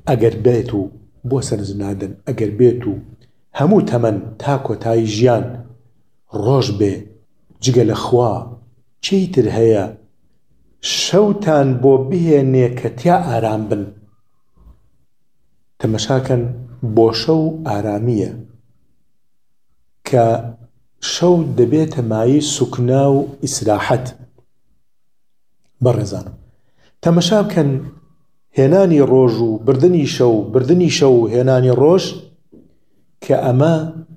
ئەگەر بێت و بۆ سەرنج نادەن ئەگەر بێت و هەموو تەمەن تا کۆتایی ژیان ڕۆژ بێ جگە لە خوا چیتر هەیە شەوتان بۆ بهێنێ کە تیا ئارام بن. تەمەشاکەن بۆ شەو ئارامیە کە شەو دەبێتە مایی سوکنا و ئیسراحەت. بەڕێزانم تەمەشا بکەن هێنانی ڕۆژ و بردنی شەو و هێنانی ڕۆژ کە ئەمە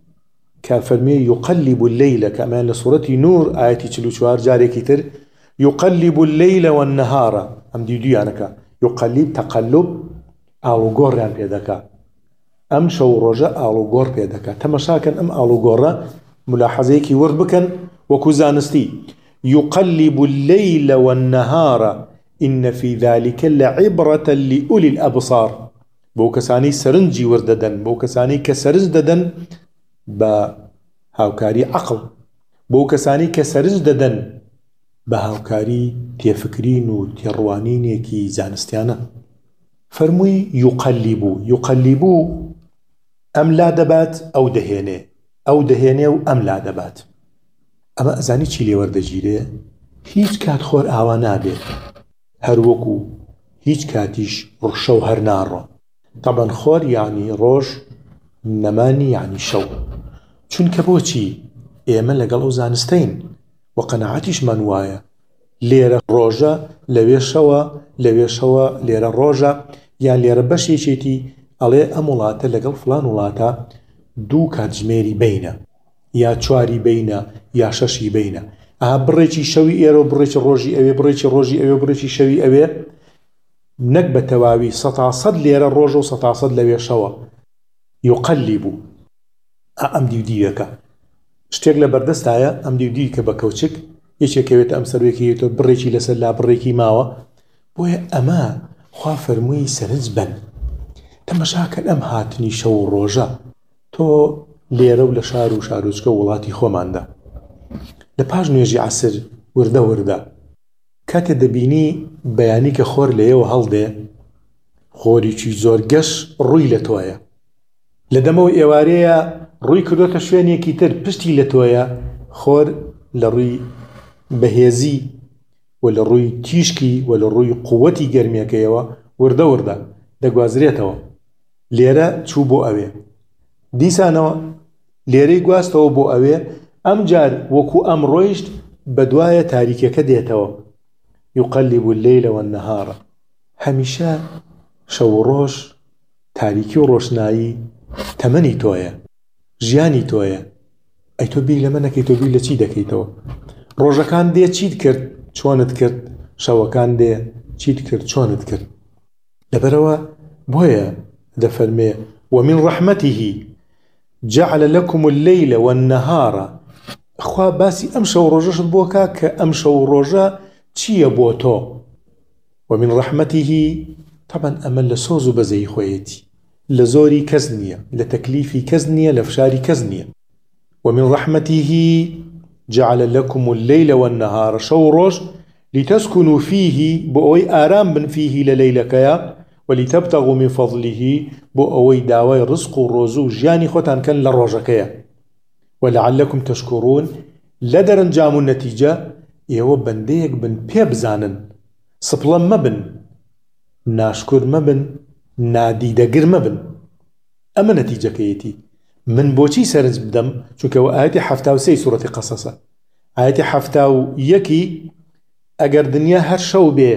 کە فەرمێ یقلب الليل کە ئەمان لە سوورەتی نور ئاەتی 44 جارێکی تر يقلب الليل والنهار ئەم دیدویانەکە يقلب تەقەلب ئاڵوگۆڕیان پێ دەکا ئەم شەو ڕۆژە ئاڵوگۆڕ پێ دەکا. تەمەشاکەن ئەم ئاڵوگۆڕە ملاحەزەیەکی وەرد بکەن وەکو زانستی يقلب الليل والنهار إن في ذلك لعبرة لأولي الأبصار بۆ کەسانی سەرنجی وەردەدەن بۆ کەسانی کە سەرنج دەدەن بە هاوکاری عەقڵ بۆ کەسانی کە سەرنج دەدەن بە هاوکاری تێفکرین و تێڕوانینێکی زانستیانە. فەرمووی یوقەلیب ئەم لا دەبات ئەو دەهێنێ و ئەم لا دەبات. ئەمە ئەزانی چی لێ وەردەگیرێ؟ هیچ کات خۆر ئاوا نابێت هەروەکو هیچ کاتیش ڕشە و هەر ناڕۆ. طبعا خۆر یعنی ڕۆژ نەمانی یعنی شەو. چونکە بۆچی ئێمە لەگەڵ ئەو زانستەین و قەناعەتیشمان وایە لێرە ڕۆژە لەوێ شەوە لێرە ڕۆژە یان لێرە بەشێکێتی ئەڵێ ئەم وڵاتە لەگەڵ فلان وڵاتە 2 کاتژمێری بینە یا 4 بینە یا 6 بینە. بڕێکی شەوی ئێرە و بڕێکی ڕۆژی ئەوێ بڕێکی ڕۆژی ئەوێ بڕێکی شەوی ئەوێ نەک بە تەواوی 100% لێرە ڕۆژە و 100% لەوێ شەوە. یوقەلیب ئەم دیودیەکە شتێک لە بەردەستایە ئەم دیودی کە بە کەوچک یەکێکەوێت ئەم سەرۆکیێتەوە بڕێکی لەسەر لا بڕێکی ماوە بۆیە ئەمە خوا فەرمووی سەرنج بن. تەمەشاکەن ئەم هاتنی شەو و ڕۆژە تۆ لێرە و لە شار و شارۆچکە وڵاتی خۆماندا لە پاش نوێژی عەسر وردە کاتێ دەبینی بەیانی کە خۆر لێیەوە هەڵدێ خۆریکی زۆر گەش ڕووی لە تۆیە لە دەمەوە ئێوارەیە ڕووی کردوتە شوێنێکی تر پشتی لە تۆیە خۆر لە ڕووی بەهێزی و لە ڕووی تیشکی و لە ڕووی قووەتی گەرمیەکەیەوە وردە دەگوازرێتەوە. لێرە چوو بۆ ئەوێ دیسانەوە لێرەی گواستەوە بۆ ئەوێ ئەم جار وەکو ئەم ڕۆیشت بە دوایە تاریکەکە دێتەوە. یوقەلیب الليل والنهار هەمیشە شەو و ڕۆژ تاریکی و ڕۆشنایی تەمەنی تۆیە ژیانی تۆیە. ئەی تۆ بیر لەمە نەکەی تۆ بیر لە چی دەکەیتەوە؟ ڕۆژەکان دێ چیت کرد چۆنت کرد شەوەکان دێ چیت کرد چۆنت کرد. لەبەرەوە بۆیە دەفەرمێ ومن رحمته جعل لكم الليل والنهار خوا باسی ئەم شەو ڕۆژەشت بۆکە کە ئەم شەو ڕۆژە چییە بۆ تۆ. ومن رحمته طبعا ئەمە لە سۆز و بەزەی خۆیەتی لە زۆری کەس نییە لە تەکلیفی کەس نییە لە فشاری کەس نییە. ومن رحمته جعل لكم الليل والنهار شەو ڕۆژ لتسكنوا فيه بۆ ئەوەی ئارام بن فيه لە لەیلەکەیە ولتبتغوا من فضله بۆ ئەوەی داوای ڕزق و ڕۆز و ژیانی خۆتان کەن لە ڕۆژەکەیە. ولعلكم تشكرون لە دەرەنجام و نەتیجە ئێوە بەندەیەک بن پێ بزانن سپڵەم مەبن ناشکر مەبن نادیدەگر مەبن. ئەمە نەتیجەکەیەتی من بۆچی سەرنج بدەم چونکەوە ئاەتی 73 سوورەتی قەسەسە ئاەتی 71 ئەگەر دنیا هەر شەو بێ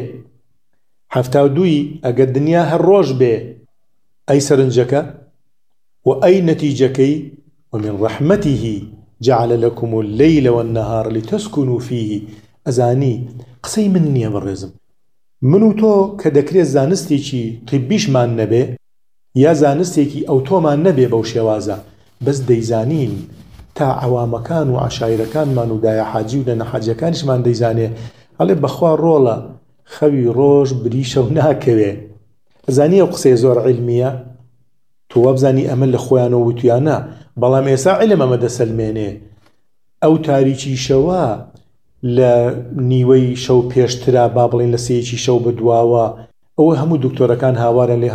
72 ئەگەر دنیا هەر ڕۆژ بێ ئەی سەرنجەکە و ئەی نەتیجەکەی ومن رحمته جعل لكم الليل والنهار لتسكنوا فيه. ئەزانی قسەی من نییە بەڕێزم من و تۆ کە دەکرێت زانستێکی طبیشمان نەبێ یا زانستێکی ئەوتۆمان نەبێ بەو شێوازە بەس دەیزانین تا عەوامەکان و عەشایرەکانمان و دایە حاجی و دەنە حاجیەکانیشمان دەیزانێ ئەڵێ بەخوا ڕۆڵە خەوی ڕۆژ بریشە و ناکەوێ. ئەزانی ئەو قسەی زۆر عیلمیە تۆ وابزانی ئەمە لە خۆیانەوە وتویانە بەڵام ئێسا عیلم ئەمە دەسەلمێنێ. ئەو تاریکی شەوە لە نیوەی شەو پێشترا با بڵێن لە سێیەکی شەو بەدواوە ئەوە هەموو دکتۆرەکان هاوارن لێ